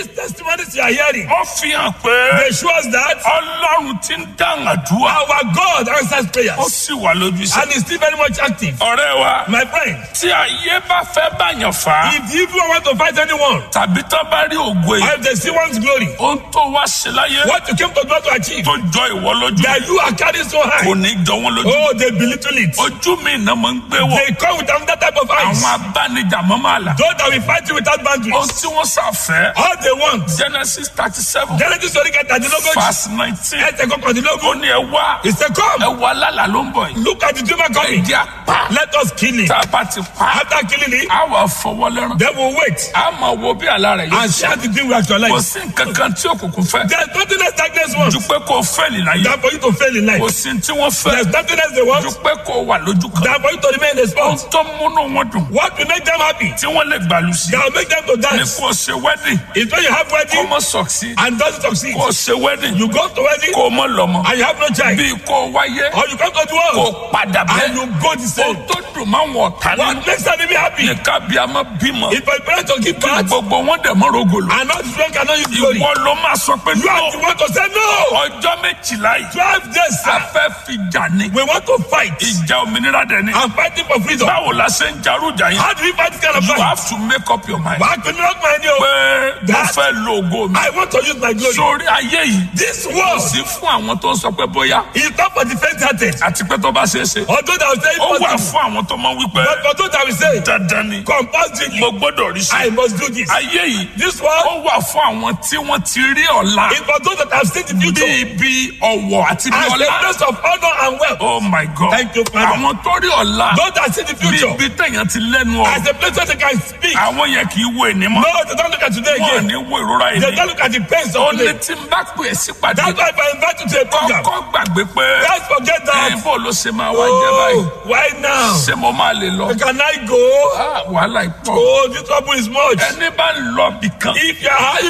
These testimonies you are hearing, wọ́n fi hàn pé they show us that Ọlọ́run ti ń dáhùn àdúrà. our God answers Ó prayers sì wà lójú iṣẹ́. and is still very much active. Ọ̀rẹ́ wa, My friend, tí ayé bá fẹ́ báyàn fà á, if you even want to fight anyone, tàbí tán bá rí ògo or yìí, if they see one's glory, ohun tó wá ṣe láyé what you came to God to achieve, tó jọ ìwọ lójú that you are carrying so high, kò ní jọ wọ́n lójú. oh, they belittle it. Ojú mi náà máa ń gbé wọ̀. They come with another type of eyes. Àwọn abánijà mọ́ máa là. Those that will fight you without Ohun boundaries. tí wọ́n ṣàfẹ́. All they want. Genesis 37 Genesis orí kẹtàdínlógójì. verse 19. Ẹsẹ̀ Ó kọkàndínlógún. ní ẹ wá. He said, come, Ẹ wá lálàá ló ń bọ̀ yìí. look at the dreamer coming. Ẹ̀jẹ̀ apá. Let us kill him. Tá a bá ti pa. After killing him, A wà fọwọ́ lẹ́rán. then we'll wait A máa wo bí àlá rẹ̀ yóò and ṣe. share the dream we Kò actualize. sí nǹkan kan tí òkùnkùn fẹ́. There's nothing else darkness wants Ju pé kó o fẹ́ẹ̀lì láyé. than for you to fail in life. Kò sí tí wọ́n fẹ́. There's nothing else they want Ju pé kó o wà lójú kan. than for you to remain in the Ohun spot. tó múnú wọn dùn. What will make them happy? Tí wọ́n lè gbàlù sí. That will make them to Ní dance. kó o ṣe wedding. It's when you have Kó o wedding mọ̀ succeed. and doesn't succeed. Kó o ṣe wedding. You go to wedding Kó o mọ̀ lọ́mọ. and you have no child. Bí kó o wáyé. Or you come to the Kó world o padà and bẹ́ẹ̀. you go the same. Ohun tó dùn máa ń wọ̀ ọ̀tá nínú. What makes them be happy? Ní kábí a máa bímọ. If a parent to give Kí birth gbogbo wọn dẹ̀ mọ́ rogolo. and all the children cannot use glory, Ìwọ ló máa sọ pé you are the no. one to say no. Ọjọ́ méjìlá yìí. 12 days, A sir. fẹ́ fi jà ní. We want to fight. Ìjà òmìnira dẹ̀ ni. I'm fighting for freedom. Báwo la ṣe ń jarú ìjà yẹn? How do we fight this kind of You fight? have to make up your mind. Wàá pinnu lọ́kùnrin ẹni o. Pé mo fẹ́ lo ògo mi. I want to use my glory. Sórí ayé yìí. This Kò world sí fún àwọn tó ń sọ pé bóyá. is not for the faint-hearted. Àti pé tó bá ṣeé ṣe. Although that will say it Ó wà possible, fún àwọn tó máa ń wí pé but for those that will say dandan ni. compulsively, Mo gbọ́dọ̀ rí sí. I must do this. Ayé yìí. This world Ó wà fún àwọn tí wọ́n ti rí ọ̀la. is for those that have seen the Bí future ibi ọ̀wọ̀ àti bí as a ọlá. place of honor and wealth. Oh my God. Thank you, Father. Àwọn tó rí ọ̀la. Those that see the Bí future ibi téèyàn ti lẹ́nu as ọ̀rọ̀. a place where they can speak. Àwọn yẹn kì í wo ènìyàn mọ́. No, they don't look at today Wọ́n again. ní wo ìrora They ìní. don't look at the pains Ó of ní today. tí n bá pè é sípàdé. That's why if I invite you to a program, Kọ́kọ́ gbàgbé pé let's forget that. bó ló ṣe máa wá jẹ́ báyìí. Oh, why now? Ṣé mo máa lè lọ? Can I go? Wàhálà ìpọ̀. Oh, the trouble is much. Ẹni bá ń lọ bìkan. If you are